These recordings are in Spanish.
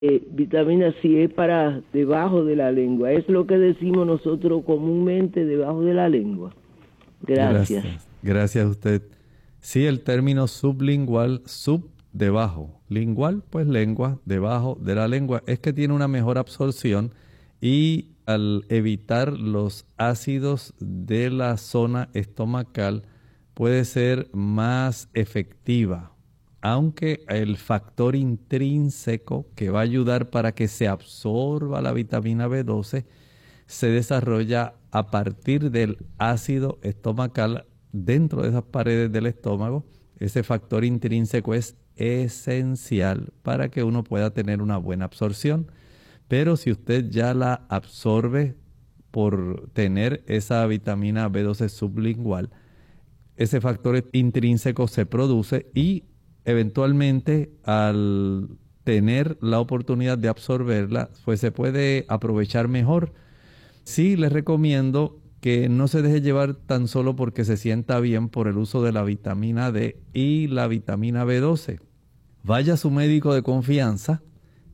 Vitamina C es para debajo de la lengua. Es lo que decimos nosotros comúnmente debajo de la lengua. Gracias. Gracias a usted. Sí, el término sublingual, sub, debajo. Lingual, pues lengua, debajo de la lengua. Es que tiene una mejor absorción y al evitar los ácidos de la zona estomacal puede ser más efectiva. Aunque el factor intrínseco que va a ayudar para que se absorba la vitamina B12 se desarrolla a partir del ácido estomacal dentro de esas paredes del estómago. Ese factor intrínseco es esencial para que uno pueda tener una buena absorción. Pero si usted ya la absorbe por tener esa vitamina B12 sublingual, ese factor intrínseco se produce y eventualmente al tener la oportunidad de absorberla, pues se puede aprovechar mejor. Sí, les recomiendo que no se deje llevar tan solo porque se sienta bien por el uso de la vitamina D y la vitamina B12. Vaya a su médico de confianza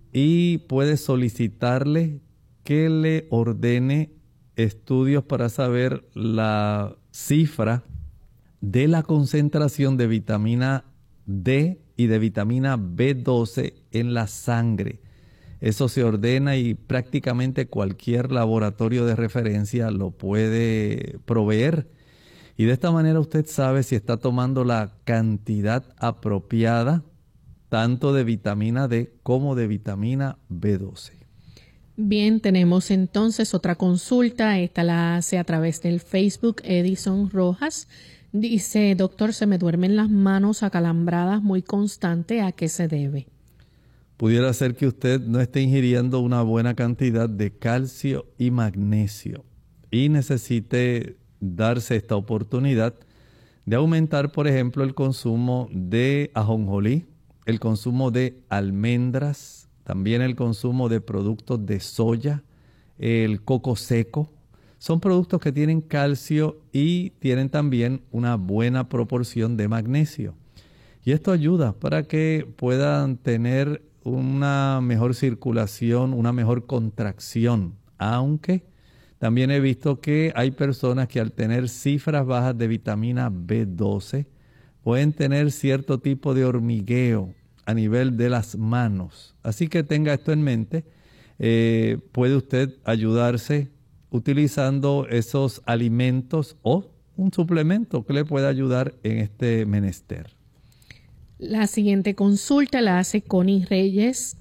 y puede solicitarle que le ordene estudios para saber la cifra de la concentración de vitamina D y de vitamina B12 en la sangre. Eso se ordena y prácticamente cualquier laboratorio de referencia lo puede proveer. Y de esta manera usted sabe si está tomando la cantidad apropiada tanto de vitamina D como de vitamina B12. Bien, tenemos entonces otra consulta. Esta la hace a través del Facebook Edison Rojas. Dice, doctor, se me duermen las manos acalambradas muy constante. ¿A qué se debe? Pudiera ser que usted no esté ingiriendo una buena cantidad de calcio y magnesio y necesite darse esta oportunidad de aumentar, por ejemplo, el consumo de ajonjolí, el consumo de almendras, también el consumo de productos de soya, el coco seco. Son productos que tienen calcio y tienen también una buena proporción de magnesio. Y esto ayuda para que puedan tener una mejor circulación, una mejor contracción, aunque también he visto que hay personas que al tener cifras bajas de vitamina B12 pueden tener cierto tipo de hormigueo a nivel de las manos. Así que tenga esto en mente. Puede usted ayudarse utilizando esos alimentos o un suplemento que le pueda ayudar en este menester. La siguiente consulta la hace Connie Reyes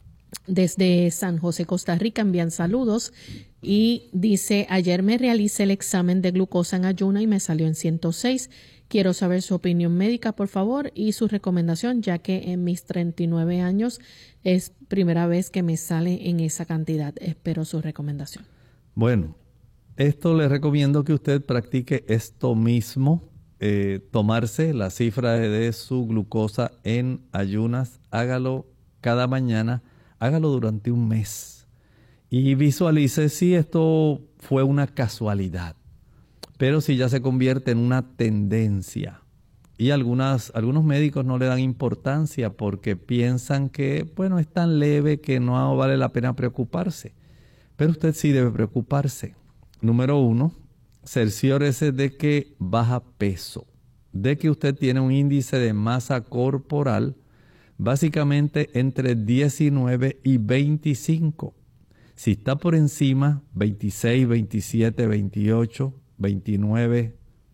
desde San José, Costa Rica. Envían saludos y dice, ayer me realicé el examen de glucosa en ayuna y me salió en 106. Quiero saber su opinión médica, por favor, y su recomendación, ya que en mis 39 años es primera vez que me sale en esa cantidad. Espero su recomendación. Bueno, esto le recomiendo que usted practique esto mismo. Tomarse la cifra de su glucosa en ayunas, hágalo cada mañana, hágalo durante un mes y visualice si esto fue una casualidad, pero si ya se convierte en una tendencia. Y algunos médicos no le dan importancia porque piensan que, bueno, es tan leve que no vale la pena preocuparse, pero usted sí debe preocuparse. Número 1. Cerciórese de que baja peso, de que usted tiene un índice de masa corporal básicamente entre 19 y 25. Si está por encima, 26, 27, 28, 29,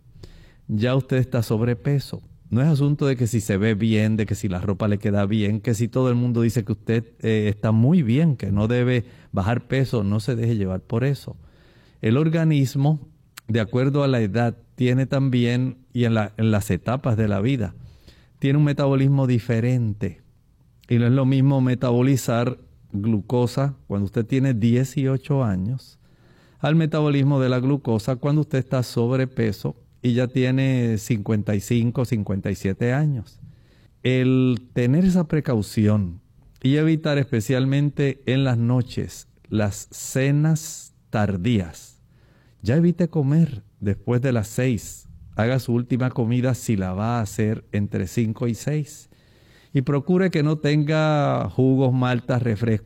ya usted está sobrepeso. No es asunto de que si se ve bien, de que si la ropa le queda bien, que si todo el mundo dice que usted está muy bien, que no debe bajar peso, no se deje llevar por eso. El organismo, de acuerdo a la edad, tiene también, y en las etapas de la vida, tiene un metabolismo diferente. Y no es lo mismo metabolizar glucosa cuando usted tiene 18 años, al metabolismo de la glucosa cuando usted está sobrepeso y ya tiene 55, 57 años. El tener esa precaución y evitar especialmente en las noches las cenas tardías. Ya evite comer después de las 6. Haga su última comida si la va a hacer entre 5 y 6. Y procure que no tenga jugos, maltas, refrescos